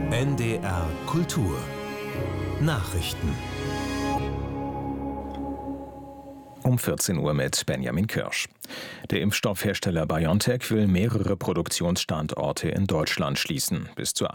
NDR Kultur Nachrichten Um 14 Uhr mit Benjamin Kirsch. Der Impfstoffhersteller BioNTech will mehrere Produktionsstandorte in Deutschland schließen. Bis zu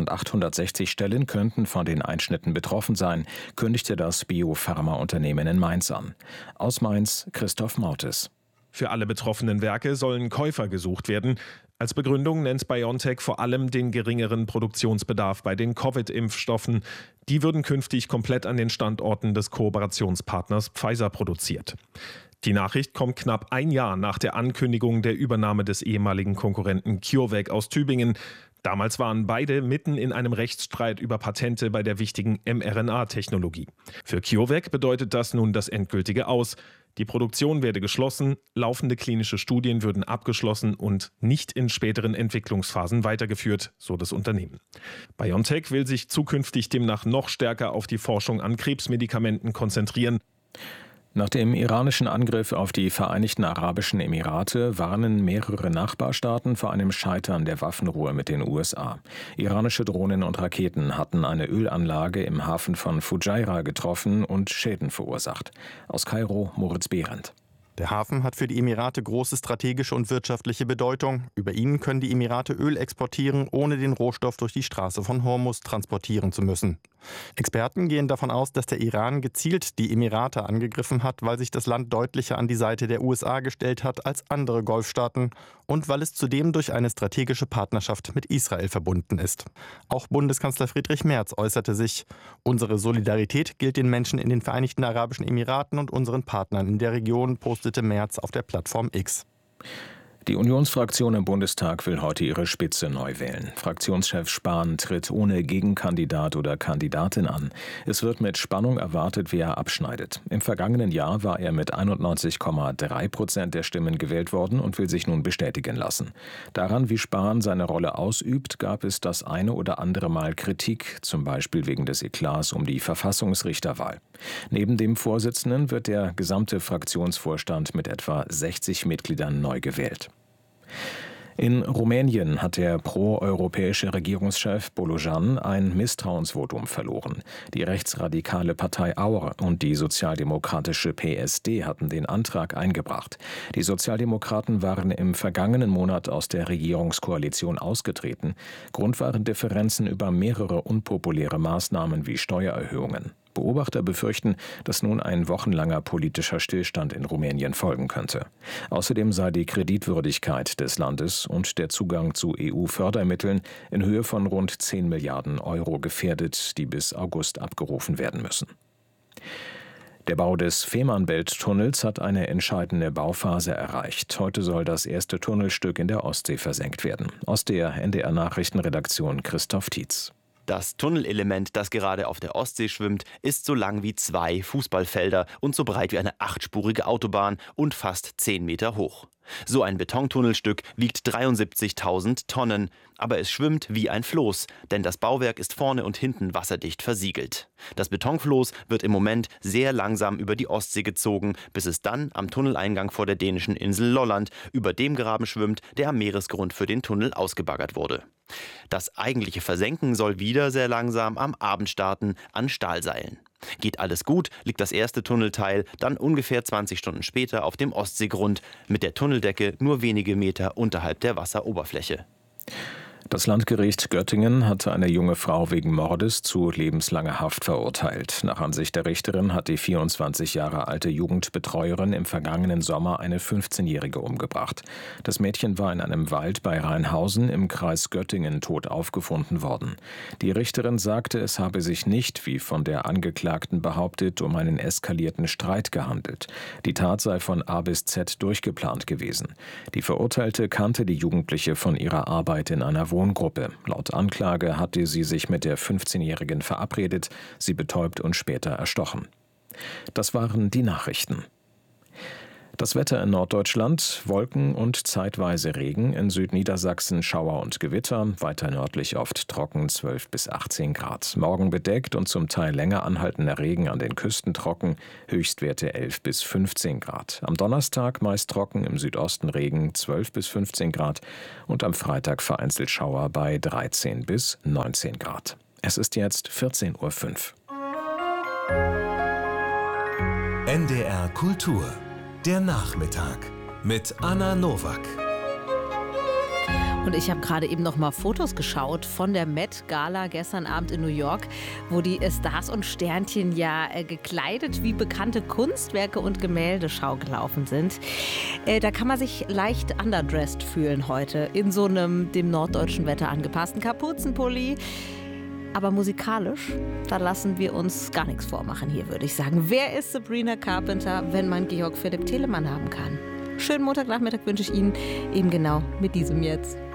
1860 Stellen könnten von den Einschnitten betroffen sein, kündigte das Biopharmaunternehmen in Mainz an. Aus Mainz Christoph Mautes. Für alle betroffenen Werke sollen Käufer gesucht werden. Als Begründung nennt BioNTech vor allem den geringeren Produktionsbedarf bei den Covid-Impfstoffen. Die würden künftig komplett an den Standorten des Kooperationspartners Pfizer produziert. Die Nachricht kommt knapp ein Jahr nach der Ankündigung der Übernahme des ehemaligen Konkurrenten CureVac aus Tübingen. Damals waren beide mitten in einem Rechtsstreit über Patente bei der wichtigen mRNA-Technologie. Für CureVac bedeutet das nun das endgültige Aus. Die Produktion werde geschlossen, laufende klinische Studien würden abgeschlossen und nicht in späteren Entwicklungsphasen weitergeführt, so das Unternehmen. BioNTech will sich zukünftig demnach noch stärker auf die Forschung an Krebsmedikamenten konzentrieren. Nach dem iranischen Angriff auf die Vereinigten Arabischen Emirate warnen mehrere Nachbarstaaten vor einem Scheitern der Waffenruhe mit den USA. Iranische Drohnen und Raketen hatten eine Ölanlage im Hafen von Fujairah getroffen und Schäden verursacht. Aus Kairo Moritz Behrendt. Der Hafen hat für die Emirate große strategische und wirtschaftliche Bedeutung. Über ihn können die Emirate Öl exportieren, ohne den Rohstoff durch die Straße von Hormuz transportieren zu müssen. Experten gehen davon aus, dass der Iran gezielt die Emirate angegriffen hat, weil sich das Land deutlicher an die Seite der USA gestellt hat als andere Golfstaaten und weil es zudem durch eine strategische Partnerschaft mit Israel verbunden ist. Auch Bundeskanzler Friedrich Merz äußerte sich: Unsere Solidarität gilt den Menschen in den Vereinigten Arabischen Emiraten und unseren Partnern in der Region, postete Merz auf der Plattform X. Die Unionsfraktion im Bundestag will heute ihre Spitze neu wählen. Fraktionschef Spahn tritt ohne Gegenkandidat oder Kandidatin an. Es wird mit Spannung erwartet, wer abschneidet. Im vergangenen Jahr war er mit 91,3% der Stimmen gewählt worden und will sich nun bestätigen lassen. Daran, wie Spahn seine Rolle ausübt, gab es das eine oder andere Mal Kritik, zum Beispiel wegen des Eklats um die Verfassungsrichterwahl. Neben dem Vorsitzenden wird der gesamte Fraktionsvorstand mit etwa 60 Mitgliedern neu gewählt. In Rumänien hat der pro-europäische Regierungschef Bolojan ein Misstrauensvotum verloren. Die rechtsradikale Partei AUR und die sozialdemokratische PSD hatten den Antrag eingebracht. Die Sozialdemokraten waren im vergangenen Monat aus der Regierungskoalition ausgetreten. Grund waren Differenzen über mehrere unpopuläre Maßnahmen wie Steuererhöhungen. Beobachter befürchten, dass nun ein wochenlanger politischer Stillstand in Rumänien folgen könnte. Außerdem sei die Kreditwürdigkeit des Landes und der Zugang zu EU-Fördermitteln in Höhe von rund 10 Milliarden Euro gefährdet, die bis August abgerufen werden müssen. Der Bau des Fehmarnbelt-Tunnels hat eine entscheidende Bauphase erreicht. Heute soll das erste Tunnelstück in der Ostsee versenkt werden. Aus der NDR-Nachrichtenredaktion Christoph Tietz. Das Tunnelelement, das gerade auf der Ostsee schwimmt, ist so lang wie 2 Fußballfelder und so breit wie eine 8-spurige Autobahn und fast 10 Meter hoch. So ein Betontunnelstück wiegt 73.000 Tonnen, aber es schwimmt wie ein Floß, denn das Bauwerk ist vorne und hinten wasserdicht versiegelt. Das Betonfloß wird im Moment sehr langsam über die Ostsee gezogen, bis es dann am Tunneleingang vor der dänischen Insel Lolland über dem Graben schwimmt, der am Meeresgrund für den Tunnel ausgebaggert wurde. Das eigentliche Versenken soll wieder sehr langsam am Abend starten an Stahlseilen. Geht alles gut, liegt das erste Tunnelteil dann ungefähr 20 Stunden später auf dem Ostseegrund mit der Tunneldecke nur wenige Meter unterhalb der Wasseroberfläche. Das Landgericht Göttingen hatte eine junge Frau wegen Mordes zu lebenslanger Haft verurteilt. Nach Ansicht der Richterin hat die 24 Jahre alte Jugendbetreuerin im vergangenen Sommer eine 15-Jährige umgebracht. Das Mädchen war in einem Wald bei Rheinhausen im Kreis Göttingen tot aufgefunden worden. Die Richterin sagte, es habe sich nicht, wie von der Angeklagten behauptet, um einen eskalierten Streit gehandelt. Die Tat sei von A bis Z durchgeplant gewesen. Die Verurteilte kannte die Jugendliche von ihrer Arbeit in einer Wohngruppe. Laut Anklage hatte sie sich mit der 15-Jährigen verabredet, sie betäubt und später erstochen. Das waren die Nachrichten. Das Wetter in Norddeutschland: Wolken und zeitweise Regen, in Südniedersachsen Schauer und Gewitter, weiter nördlich oft trocken, 12 bis 18 Grad. Morgen bedeckt und zum Teil länger anhaltender Regen, an den Küsten trocken, Höchstwerte 11 bis 15 Grad. Am Donnerstag meist trocken, im Südosten Regen, 12 bis 15 Grad und am Freitag vereinzelt Schauer bei 13 bis 19 Grad. Es ist jetzt 14:05 Uhr. NDR Kultur. Der Nachmittag mit Anna Nowak. Und ich habe gerade eben noch mal Fotos geschaut von der Met Gala gestern Abend in New York, wo die Stars und Sternchen ja gekleidet wie bekannte Kunstwerke und Gemäldeschau gelaufen sind. Da kann man sich leicht underdressed fühlen heute in so einem dem norddeutschen Wetter angepassten Kapuzenpulli. Aber musikalisch, da lassen wir uns gar nichts vormachen hier, würde ich sagen. Wer ist Sabrina Carpenter, wenn man Georg Philipp Telemann haben kann? Schönen Montagnachmittag wünsche ich Ihnen, eben genau mit diesem jetzt.